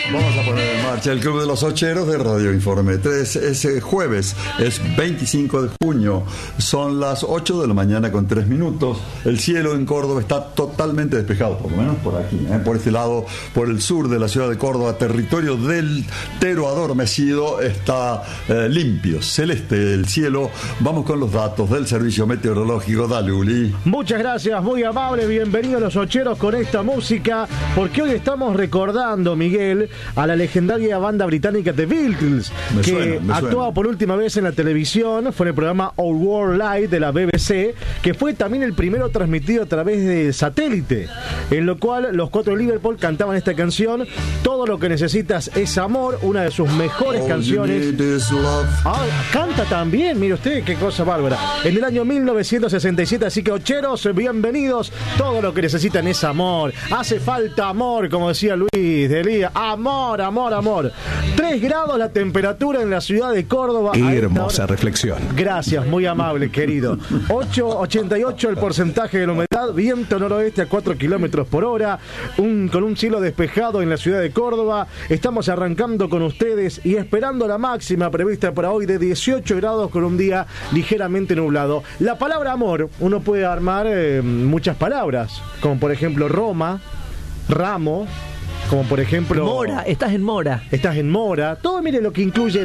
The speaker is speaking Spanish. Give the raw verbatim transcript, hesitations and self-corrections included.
Vamos a poner en marcha el Club de los Ocheros de Radio Informe. Es, es jueves, es veinticinco de junio, son las ocho de la mañana con tres minutos. El cielo en Córdoba está totalmente despejado, por lo menos por aquí, ¿eh? Por este lado, por el sur de la ciudad de Córdoba, territorio del Tero adormecido, está eh, limpio, celeste el cielo. Vamos con los datos del servicio meteorológico. Dale, Uli. Muchas gracias, muy amable, bienvenidos a los Ocheros con esta música, porque hoy estamos recordando, Miguel, a la legendaria banda británica The Beatles, me que suena, me actuaba suena. por última vez en la televisión. Fue en el programa Our World Live de la B B C, que fue también el primero transmitido a través de satélite, en lo cual los cuatro de Liverpool cantaban esta canción, Todo lo que necesitas es amor, una de sus mejores All canciones. you need is love. Ah, canta también, mire usted, qué cosa bárbara. En el año mil novecientos sesenta y siete, así que Ocheros, bienvenidos. Todo lo que necesitan es amor. Hace falta amor, como decía Luis de Lía. Amor, amor, amor. Tres grados la temperatura en la ciudad de Córdoba. Hermosa reflexión. Gracias, muy amable, querido. ocho coma ochenta y ocho el porcentaje de la humedad, viento noroeste a cuatro kilómetros por hora, un, con un cielo despejado en la ciudad de Córdoba. Estamos arrancando con ustedes y esperando la máxima prevista para hoy de dieciocho grados con un día ligeramente nublado. La palabra amor, uno puede armar eh, muchas palabras, como por ejemplo Roma, ramo, como por ejemplo Mora, estás en Mora. estás en mora. Todo, mire lo que incluye